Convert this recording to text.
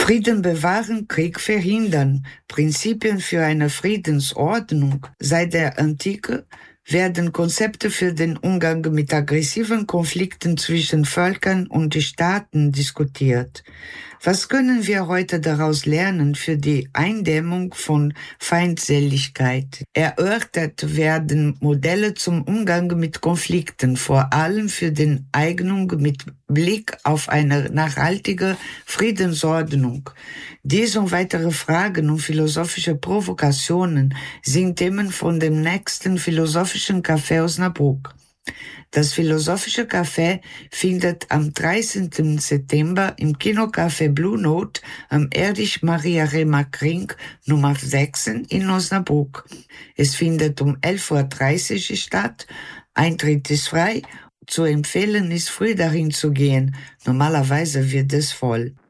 Frieden bewahren, Krieg verhindern. Prinzipien für eine Friedensordnung. Seit der Antike werden Konzepte für den Umgang mit aggressiven Konflikten zwischen Völkern und Staaten diskutiert. Was können wir heute daraus lernen für die Eindämmung von Feindseligkeit? Erörtert werden Modelle zum Umgang mit Konflikten, vor allem für die Eignung mit Blick auf eine nachhaltige Friedensordnung. Diese und weitere Fragen und philosophische Provokationen sind Themen von dem nächsten philosophischen Café Osnabrück. Das Philosophische Café findet am 13. September im Kinocafé Blue Note am Erich Maria Remarque Ring Nummer 16 in Osnabrück. Es findet um 11:30 Uhr statt. Eintritt ist frei. Zu empfehlen ist, früh dahin zu gehen. Normalerweise wird es voll.